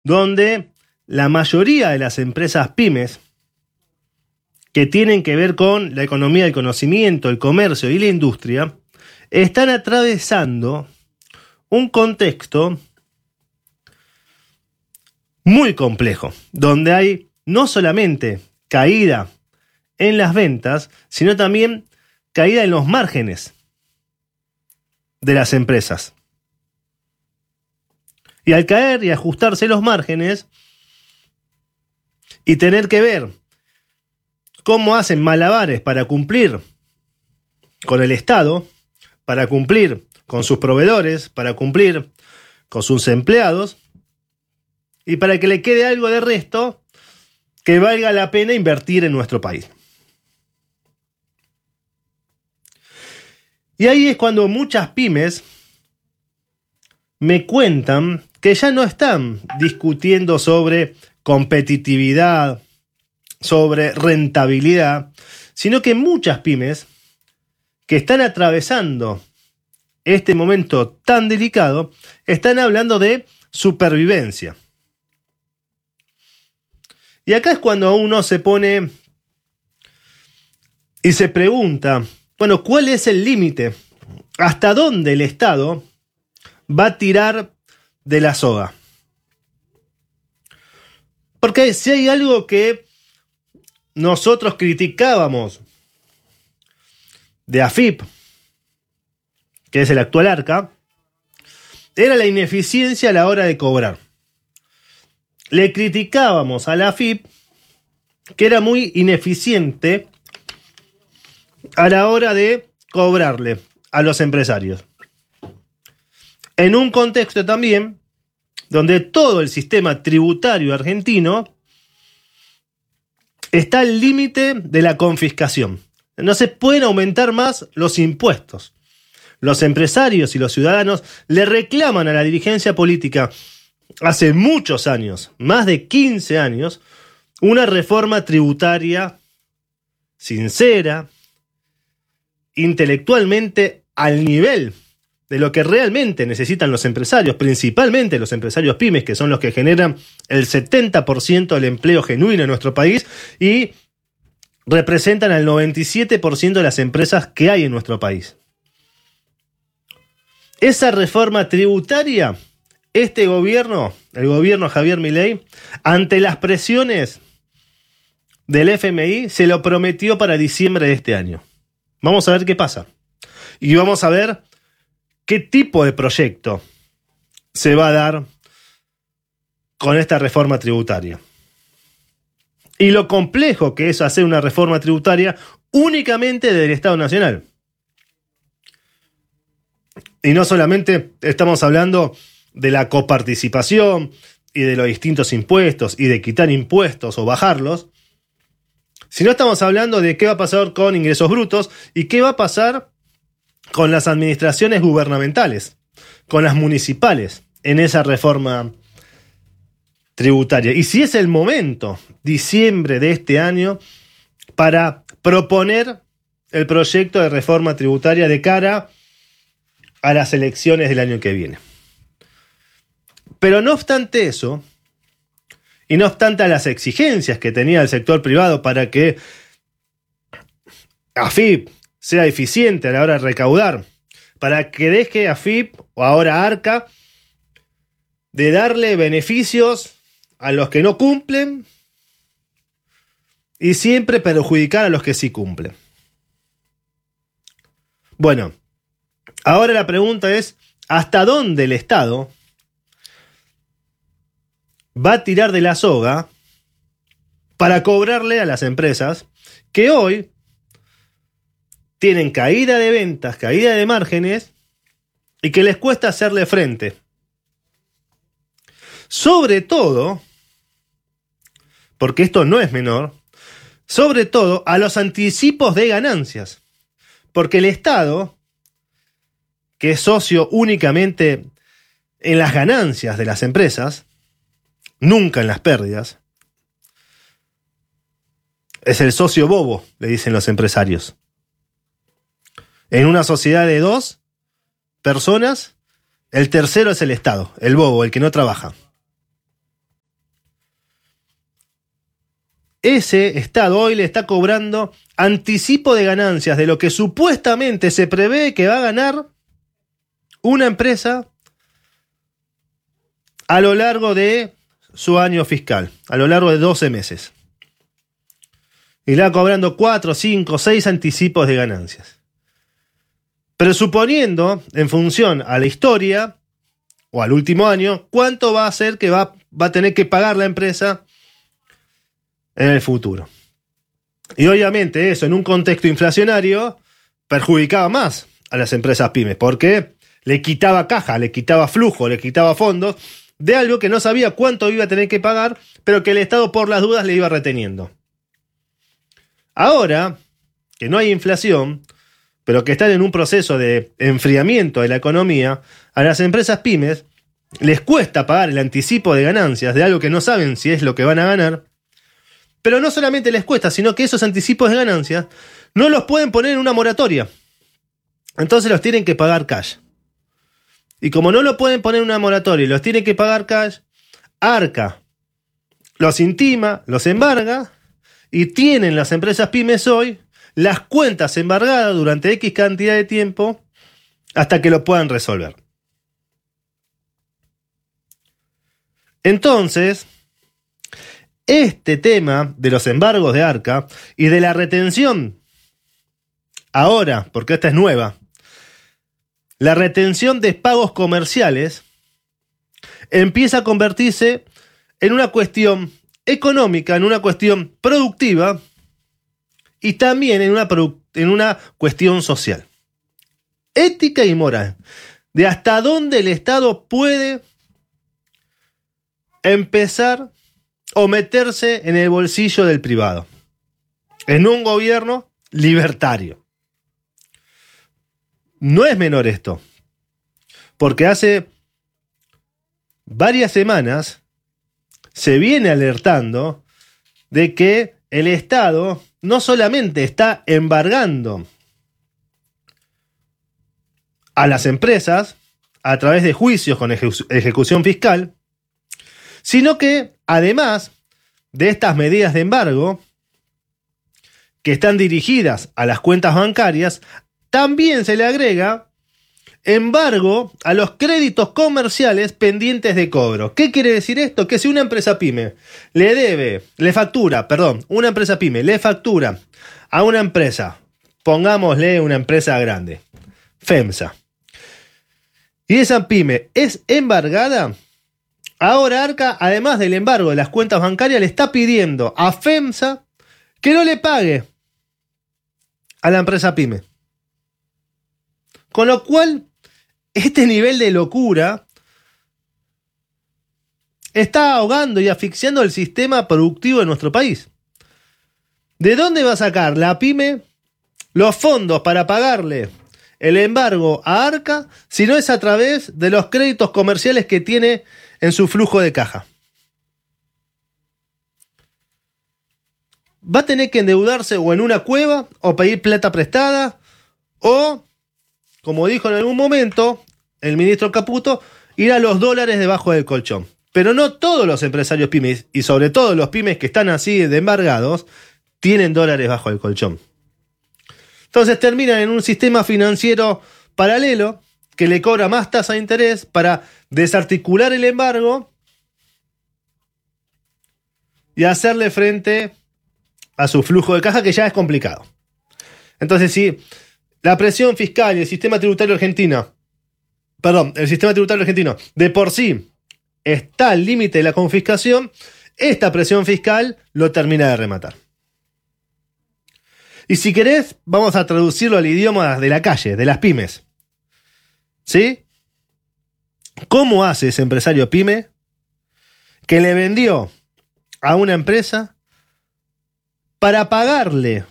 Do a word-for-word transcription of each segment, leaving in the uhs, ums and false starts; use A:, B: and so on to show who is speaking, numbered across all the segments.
A: donde la mayoría de las empresas pymes que tienen que ver con la economía del conocimiento, el comercio y la industria, están atravesando un contexto muy complejo, donde hay no solamente caída en las ventas, sino también caída en los márgenes de las empresas. Y al caer y ajustarse los márgenes y tener que ver cómo hacen malabares para cumplir con el Estado, para cumplir con sus proveedores, para cumplir con sus empleados, y para que le quede algo de resto que valga la pena invertir en nuestro país. Y ahí es cuando muchas pymes me cuentan que ya no están discutiendo sobre competitividad, sobre rentabilidad, sino que muchas pymes que están atravesando este momento tan delicado están hablando de supervivencia. Y acá es cuando uno se pone y se pregunta, bueno, ¿cuál es el límite? ¿Hasta dónde el Estado va a tirar de la soga? Porque si hay algo que nosotros criticábamos de A F I P, que es el actual ARCA, era la ineficiencia a la hora de cobrar. Le criticábamos a la A F I P que era muy ineficiente a la hora de cobrarle a los empresarios. En un contexto también donde todo el sistema tributario argentino está al límite de la confiscación. No se pueden aumentar más los impuestos. Los empresarios y los ciudadanos le reclaman a la dirigencia política hace muchos años, más de quince años, una reforma tributaria sincera, intelectualmente al nivel de lo que realmente necesitan los empresarios, principalmente los empresarios pymes, que son los que generan el setenta por ciento del empleo genuino en nuestro país y representan al noventa y siete por ciento de las empresas que hay en nuestro país. Esa reforma tributaria, este gobierno, el gobierno Javier Milei, ante las presiones del F M I, se lo prometió para diciembre de este año. Vamos a ver qué pasa. Y vamos a ver qué tipo de proyecto se va a dar con esta reforma tributaria. Y lo complejo que es hacer una reforma tributaria únicamente del Estado Nacional. Y no solamente estamos hablando de la coparticipación y de los distintos impuestos y de quitar impuestos o bajarlos, sino estamos hablando de qué va a pasar con ingresos brutos y qué va a pasar con las administraciones gubernamentales, con las municipales, en esa reforma tributaria. Y si es el momento, diciembre de este año, para proponer el proyecto de reforma tributaria de cara a las elecciones del año que viene. Pero no obstante eso, y no obstante a las exigencias que tenía el sector privado para que A F I P sea eficiente a la hora de recaudar, para que deje a F I P o ahora ARCA de darle beneficios a los que no cumplen y siempre perjudicar a los que sí cumplen. Bueno, ahora la pregunta es, ¿hasta dónde el Estado va a tirar de la soga para cobrarle a las empresas que hoy tienen caída de ventas, caída de márgenes y que les cuesta hacerle frente? Sobre todo, porque esto no es menor, sobre todo a los anticipos de ganancias. Porque el Estado, que es socio únicamente en las ganancias de las empresas, nunca en las pérdidas, es el socio bobo, le dicen los empresarios. En una sociedad de dos personas, el tercero es el Estado, el bobo, el que no trabaja. ese Estado hoy le está cobrando anticipo de ganancias de lo que supuestamente se prevé que va a ganar una empresa a lo largo de su año fiscal, a lo largo de doce meses. Y le va cobrando cuatro, cinco, seis anticipos de ganancias. Presuponiendo, en función a la historia, o al último año, cuánto va a ser que va, va a tener que pagar la empresa en el futuro. Y obviamente eso, en un contexto inflacionario, perjudicaba más a las empresas pymes, porque le quitaba caja, le quitaba flujo, le quitaba fondos de algo que no sabía cuánto iba a tener que pagar, pero que el Estado por las dudas le iba reteniendo. Ahora que no hay inflación, pero que están en un proceso de enfriamiento de la economía, a las empresas pymes les cuesta pagar el anticipo de ganancias de algo que no saben si es lo que van a ganar, pero no solamente les cuesta, sino que esos anticipos de ganancias no los pueden poner en una moratoria. Entonces los tienen que pagar cash. Y como no lo pueden poner en una moratoria y los tienen que pagar cash, Arca los intima, los embarga, y tienen las empresas pymes hoy las cuentas embargadas durante X cantidad de tiempo hasta que lo puedan resolver. Entonces, este tema de los embargos de Arca y de la retención, ahora, porque esta es nueva, la retención de pagos comerciales empieza a convertirse en una cuestión económica, en una cuestión productiva y también en una, en una cuestión social, ética y moral, de hasta dónde el Estado puede empezar o meterse en el bolsillo del privado, en un gobierno libertario. No es menor esto, porque hace varias semanas se viene alertando de que el Estado no solamente está embargando a las empresas a través de juicios con ejecu- ejecución fiscal, sino que además de estas medidas de embargo que están dirigidas a las cuentas bancarias, también se le agrega embargo a los créditos comerciales pendientes de cobro. ¿Qué quiere decir esto? Que si una empresa pyme le debe, le factura, perdón, una empresa pyme le factura a una empresa, pongámosle una empresa grande, FEMSA, y esa pyme es embargada, ahora Arca, además del embargo de las cuentas bancarias, le está pidiendo a FEMSA que no le pague a la empresa pyme. Con lo cual, este nivel de locura está ahogando y asfixiando el sistema productivo de nuestro país. ¿De dónde va a sacar la pyme los fondos para pagarle el embargo a Arca si no es a través de los créditos comerciales que tiene en su flujo de caja? Va a tener que endeudarse o en una cueva o pedir plata prestada o, como dijo en algún momento el ministro Caputo, ir a los dólares debajo del colchón. Pero no todos los empresarios pymes, y sobre todo los pymes que están así de embargados, tienen dólares bajo el colchón. Entonces terminan en un sistema financiero paralelo que le cobra más tasa de interés para desarticular el embargo y hacerle frente a su flujo de caja, que ya es complicado. Entonces, si la presión fiscal y el sistema tributario argentino, perdón, el sistema tributario argentino de por sí está al límite de la confiscación, esta presión fiscal lo termina de rematar. Y si querés, vamos a traducirlo al idioma de la calle, de las pymes. ¿Sí? ¿Cómo hace ese empresario pyme que le vendió a una empresa para pagarle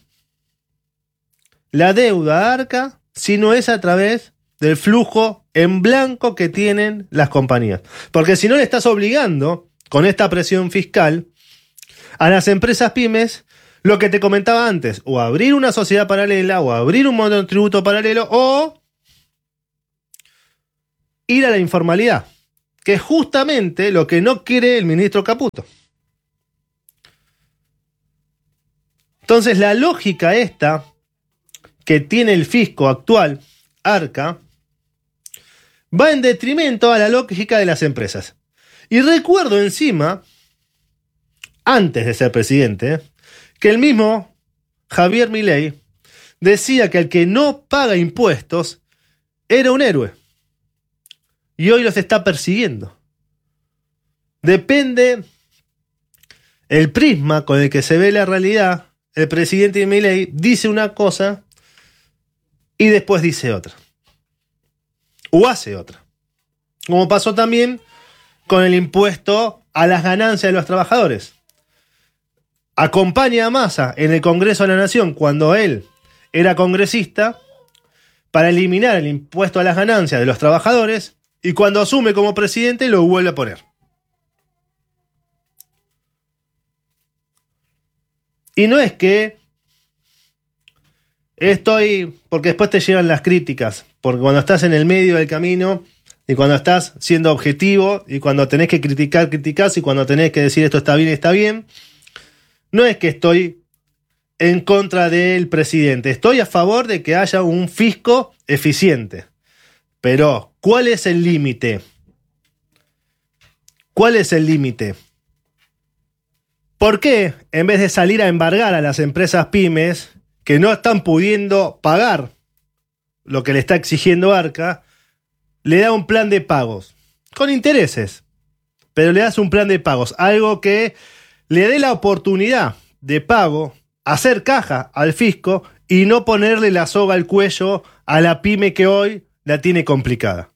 A: la deuda a Arca si no es a través del flujo en blanco que tienen las compañías? Porque si no, le estás obligando con esta presión fiscal a las empresas pymes, lo que te comentaba antes, o abrir una sociedad paralela, o abrir un monotributo paralelo, o ir a la informalidad, que es justamente lo que no quiere el ministro Caputo. Entonces la lógica esta que tiene el fisco actual, Arca, va en detrimento a la lógica de las empresas. Y recuerdo encima, antes de ser presidente, que el mismo Javier Milei decía que el que no paga impuestos era un héroe. Y hoy los está persiguiendo. Depende el prisma con el que se ve la realidad. El presidente Milei dice una cosa y después dice otra. O hace otra. Como pasó también con el impuesto a las ganancias de los trabajadores. Acompaña a Massa en el Congreso de la Nación cuando él era congresista para eliminar el impuesto a las ganancias de los trabajadores y cuando asume como presidente lo vuelve a poner. Y no es que estoy, porque después te llegan las críticas, porque cuando estás en el medio del camino y cuando estás siendo objetivo y cuando tenés que criticar, criticás y cuando tenés que decir esto está bien, está bien, no es que estoy en contra del presidente, estoy a favor de que haya un fisco eficiente. Pero, ¿cuál es el límite? ¿Cuál es el límite? ¿Por qué, en vez de salir a embargar a las empresas pymes que no están pudiendo pagar lo que le está exigiendo Arca, le da un plan de pagos? Con intereses, pero le das un plan de pagos, algo que le dé la oportunidad de pago, hacer caja al fisco y no ponerle la soga al cuello a la pyme que hoy la tiene complicada.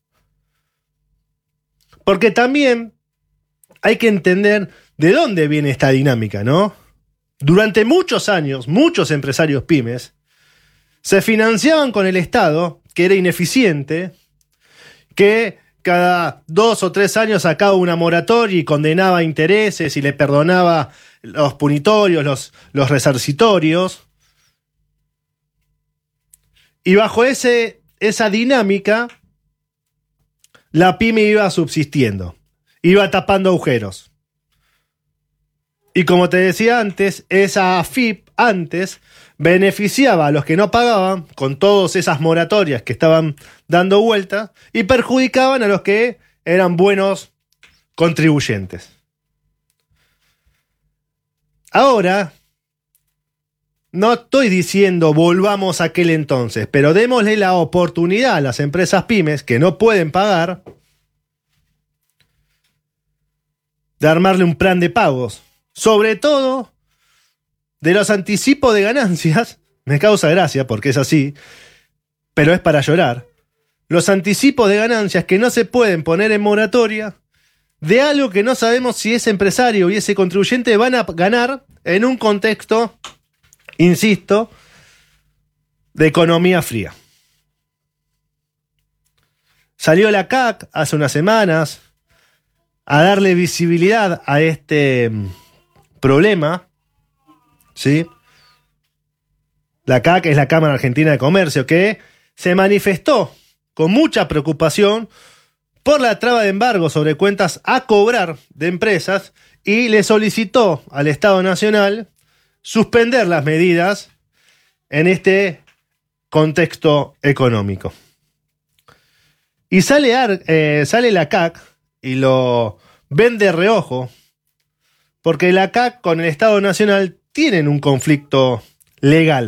A: Porque también hay que entender de dónde viene esta dinámica, ¿no? Durante muchos años, muchos empresarios pymes se financiaban con el Estado, que era ineficiente, que cada dos o tres años sacaba una moratoria y condenaba intereses y le perdonaba los punitorios, los, los resarcitorios. Y bajo ese, esa dinámica, la pyme iba subsistiendo, iba tapando agujeros. Y como te decía antes, esa A F I P antes beneficiaba a los que no pagaban con todas esas moratorias que estaban dando vuelta y perjudicaban a los que eran buenos contribuyentes. Ahora, no estoy diciendo volvamos a aquel entonces, pero démosle la oportunidad a las empresas pymes que no pueden pagar de armarle un plan de pagos. Sobre todo de los anticipos de ganancias, me causa gracia porque es así, pero es para llorar. Los anticipos de ganancias que no se pueden poner en moratoria de algo que no sabemos si ese empresario y ese contribuyente van a ganar en un contexto, insisto, de economía fría. Salió la C A C hace unas semanas a darle visibilidad a este problema, ¿sí? La C A C es la Cámara Argentina de Comercio, que se manifestó con mucha preocupación por la traba de embargo sobre cuentas a cobrar de empresas y le solicitó al Estado Nacional suspender las medidas en este contexto económico. Y sale, eh, sale la C A C y lo ven de reojo, porque la C A C con el Estado Nacional tienen un conflicto legal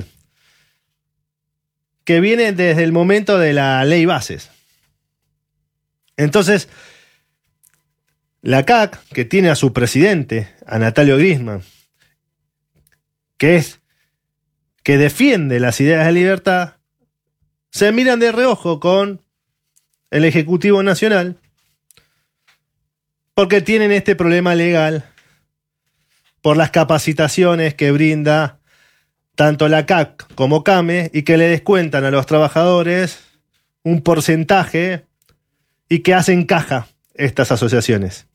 A: que viene desde el momento de la ley bases. Entonces, la C A C, que tiene a su presidente, a Natalio Grisman, que es que defiende las ideas de libertad, se miran de reojo con el Ejecutivo Nacional porque tienen este problema legal por las capacitaciones que brinda tanto la C A C como CAME y que le descuentan a los trabajadores un porcentaje y que hacen caja estas asociaciones.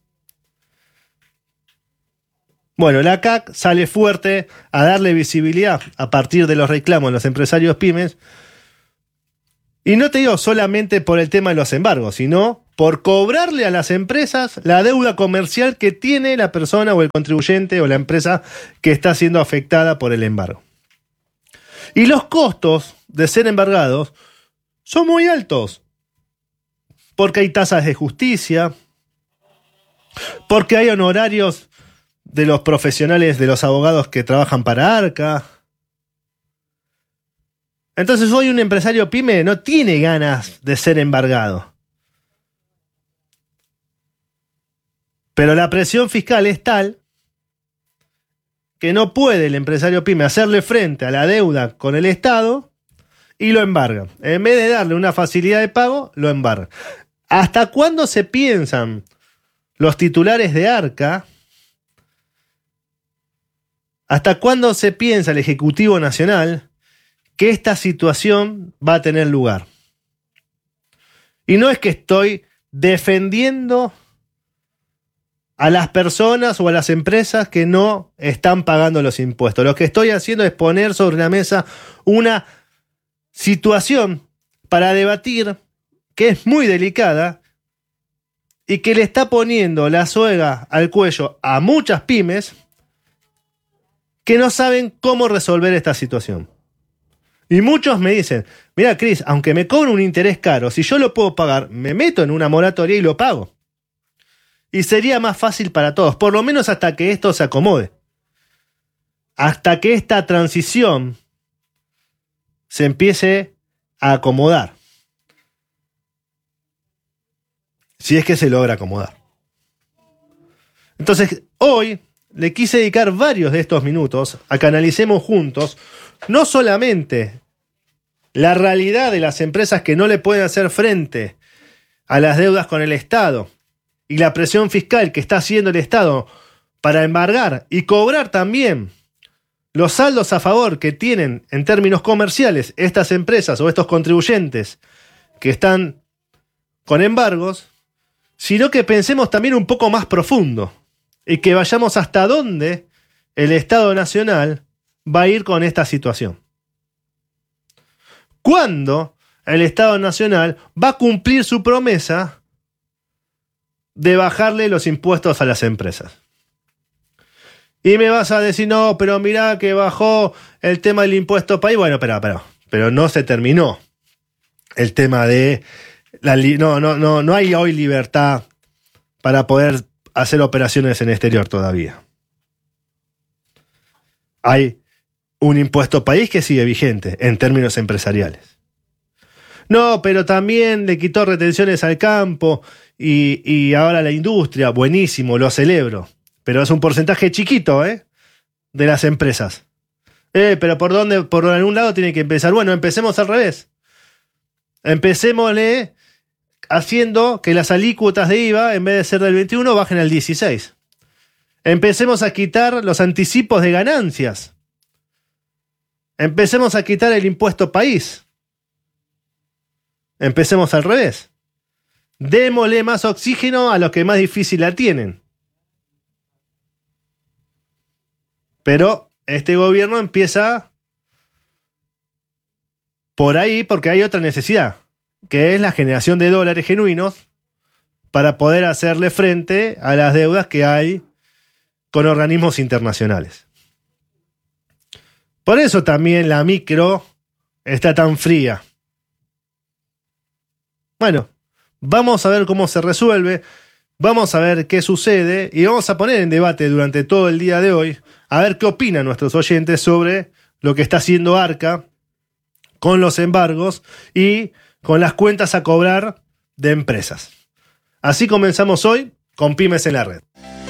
A: Bueno, la C A C sale fuerte a darle visibilidad a partir de los reclamos de los empresarios pymes. Y no te digo solamente por el tema de los embargos, sino por cobrarle a las empresas la deuda comercial que tiene la persona o el contribuyente o la empresa que está siendo afectada por el embargo. Y los costos de ser embargados son muy altos, porque hay tasas de justicia, porque hay honorarios de los profesionales, de los abogados que trabajan para Arca. Entonces hoy un empresario pyme no tiene ganas de ser embargado. Pero la presión fiscal es tal que no puede el empresario pyme hacerle frente a la deuda con el Estado y lo embarga. En vez de darle una facilidad de pago, lo embarga. ¿Hasta cuándo se piensan los titulares de Arca? ¿Hasta cuándo se piensa el Ejecutivo Nacional que esta situación va a tener lugar? Y no es que estoy defendiendo a las personas o a las empresas que no están pagando los impuestos. Lo que estoy haciendo es poner sobre la mesa una situación para debatir que es muy delicada y que le está poniendo la soga al cuello a muchas pymes que no saben cómo resolver esta situación. Y muchos me dicen, mira, Cris, aunque me cobre un interés caro, si yo lo puedo pagar, me meto en una moratoria y lo pago. Y sería más fácil para todos, por lo menos hasta que esto se acomode. Hasta que esta transición se empiece a acomodar. Si es que se logra acomodar. Entonces, hoy le quise dedicar varios de estos minutos a que analicemos juntos no solamente la realidad de las empresas que no le pueden hacer frente a las deudas con el Estado y la presión fiscal que está haciendo el Estado para embargar y cobrar también los saldos a favor que tienen en términos comerciales estas empresas o estos contribuyentes que están con embargos, sino que pensemos también un poco más profundo y que vayamos hasta dónde el Estado Nacional va a ir con esta situación. ¿Cuándo el Estado Nacional va a cumplir su promesa de bajarle los impuestos a las empresas? Y me vas a decir, no, pero mirá que bajó el tema del impuesto país. Bueno, pero, pero, pero no se terminó el tema de la li- no, no, no, no hay hoy libertad para poder hacer operaciones en el exterior todavía. Hay un impuesto país que sigue vigente en términos empresariales. No, pero también le quitó retenciones al campo y, y ahora a la industria. Buenísimo, lo celebro. Pero es un porcentaje chiquito, ¿eh? De las empresas. Eh, pero ¿por dónde? Por algún lado tiene que empezar. Bueno, empecemos al revés. Empecémosle haciendo que las alícuotas de I V A, en vez de ser del veintiuno, bajen al dieciséis. Empecemos a quitar los anticipos de ganancias. Empecemos a quitar el impuesto país. Empecemos al revés. Démosle más oxígeno a los que más difícil la tienen. Pero este gobierno empieza por ahí porque hay otra necesidad, que es la generación de dólares genuinos para poder hacerle frente a las deudas que hay con organismos internacionales. Por eso también la micro está tan fría. Bueno, vamos a ver cómo se resuelve, vamos a ver qué sucede y vamos a poner en debate durante todo el día de hoy a ver qué opinan nuestros oyentes sobre lo que está haciendo Arca con los embargos y con las cuentas a cobrar de empresas. Así comenzamos hoy con Pymes en la Red.